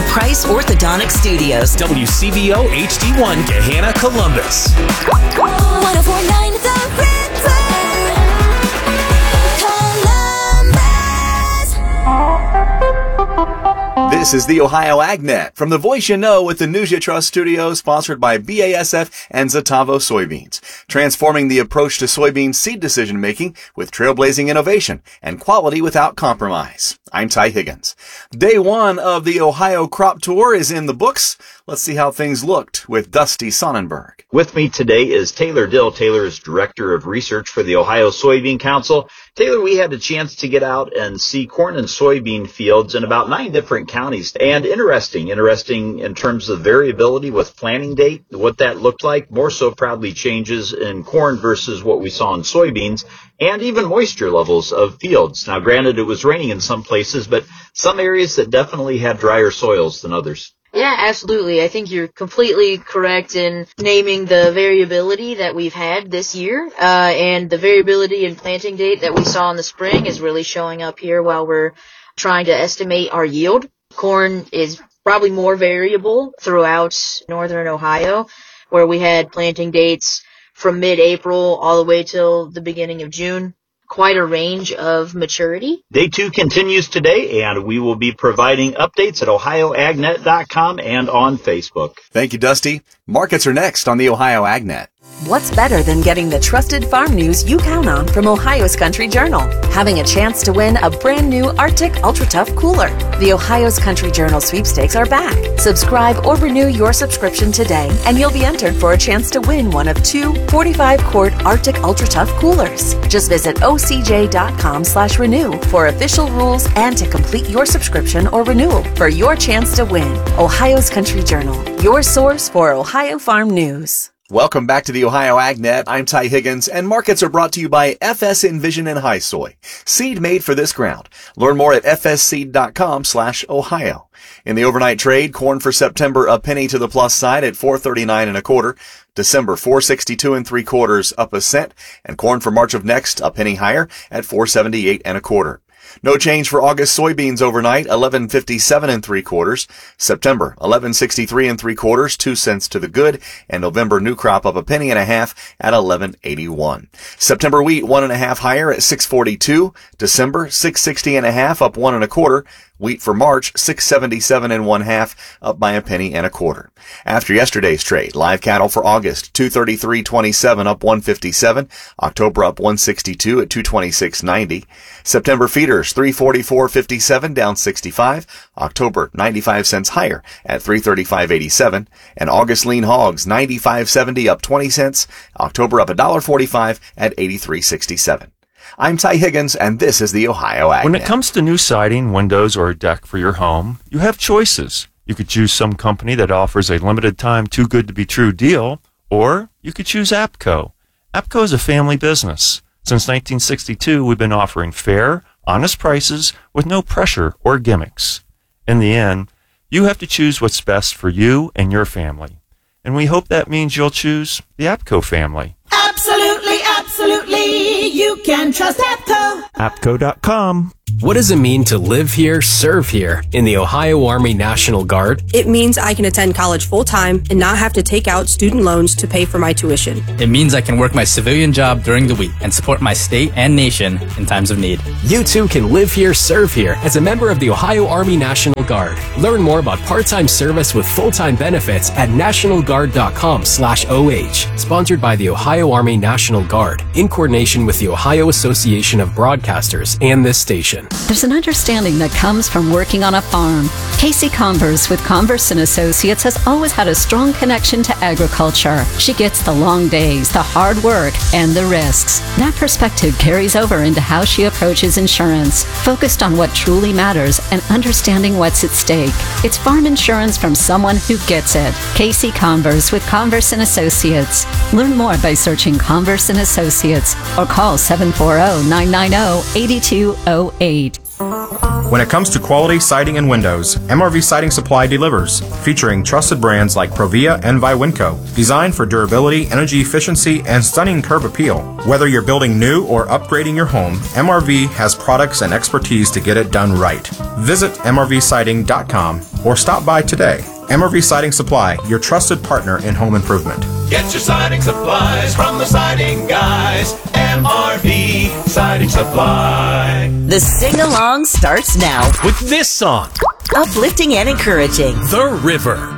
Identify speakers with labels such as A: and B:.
A: Price Orthodontic Studios.
B: WCVO HD1 Gahanna, Columbus.
C: 1049 The River, Columbus.
D: This is the Ohio AgNet from the Voice You Know with the News You Trust studio, sponsored by BASF and Zetavo Soybeans, transforming the approach to soybean seed decision making with trailblazing innovation and quality without compromise. I'm Ty Higgins. Day one of the Ohio Crop Tour is in the books. Let's see how things looked with Dusty Sonnenberg.
E: With me today is Taylor Dill. Taylor is Director of Research for the Ohio Soybean Council. Taylor, we had a chance to get out and see corn and soybean fields in about 9 different counties. And interesting in terms of variability with planting date, what that looked like. More so probably changes in corn versus what we saw in soybeans, and even moisture levels of fields. Now, granted, it was raining in some places, but some areas that definitely had drier soils than others.
F: Yeah, absolutely. I think you're completely correct in naming the variability that we've had this year, and the variability in planting date that we saw in the spring is really showing up here while we're trying to estimate our yield. Corn is probably more variable throughout northern Ohio, where we had planting dates from mid-April all the way till the beginning of June. Quite a range of maturity.
E: Day 2 continues today, and we will be providing updates at ohioagnet.com and on Facebook.
D: Thank you, Dusty. Markets are next on the Ohio AgNet.
G: What's better than getting the trusted farm news you count on from Ohio's Country Journal? Having a chance to win a brand new Arctic Ultra Tough cooler. The Ohio's Country Journal sweepstakes are back. Subscribe or renew your subscription today, and you'll be entered for a chance to win one of 2 45-quart Arctic Ultra Tough coolers. Just visit ocj.com/renew for official rules and to complete your subscription or renewal for your chance to win. Ohio's Country Journal, your source for Ohio farm news.
D: Welcome back to the Ohio AgNet. I'm Ty Higgins, and markets are brought to you by FS Envision and High Soy. Seed made for this ground. Learn more at fsseed.com/Ohio. In the overnight trade, corn for September a penny to the plus side at $4.39 1/4. December 4.62 3/4, up a cent, and corn for March of next a penny higher at $4.78 1/4. No change for August soybeans overnight, 11.57 3/4. September, 11.63 3/4, 2 cents to the good, and November new crop up a penny and a half at 11.81. September wheat 1 1/2 higher at 6.42. December, 6.60 1/2, up 1 1/4. Wheat for March, 6.77 1/2, up by a penny and a quarter. After yesterday's trade, live cattle for August, 233.27, up 157. October up 162 at 226.90. September feeders, 344.57, down 65. October, 95 cents higher at 335.87. And August lean hogs, 95.70, up 20 cents. October up $1.45 at 83.67. I'm Ty Higgins, and this is the Ohio AgNet.
H: When it comes to new siding, windows, or a deck for your home, you have choices. You could choose some company that offers a limited time too good to be true deal, or you could choose APCO. APCO is a family business. Since 1962, we've been offering fair, honest prices with no pressure or gimmicks. In the end, you have to choose what's best for you and your family. And we hope that means you'll choose the APCO family.
C: Absolutely, absolutely. You can trust APCO.
H: APCO.com.
I: What does it mean to live here, serve here in the Ohio Army National Guard?
J: It means I can attend college full-time and not have to take out student loans to pay for my tuition.
K: It means I can work my civilian job during the week and support my state and nation in times of need.
I: You too can live here, serve here as a member of the Ohio Army National Guard. Learn more about part-time service with full-time benefits at nationalguard.com/OH. Sponsored by the Ohio Army National Guard in coordination with the Ohio Association of Broadcasters and this station.
L: There's an understanding that comes from working on a farm. Casey Converse with Converse & Associates has always had a strong connection to agriculture. She gets the long days, the hard work, and the risks. That perspective carries over into how she approaches insurance, focused on what truly matters and understanding what's at stake. It's farm insurance from someone who gets it. Casey Converse with Converse & Associates. Learn more by searching Converse & Associates or call 740-990-8208.
M: When it comes to quality siding and windows, MRV Siding Supply delivers, featuring trusted brands like Provia and Viwinco, designed for durability, energy efficiency, and stunning curb appeal. Whether you're building new or upgrading your home, MRV has products and expertise to get it done right. Visit mrvsiding.com or stop by today. MRV Siding Supply, your trusted partner in home improvement.
B: Get your siding supplies from the siding guys. MRV Siding Supply.
A: The sing-along starts now
B: with this song.
A: Uplifting and encouraging.
B: The River.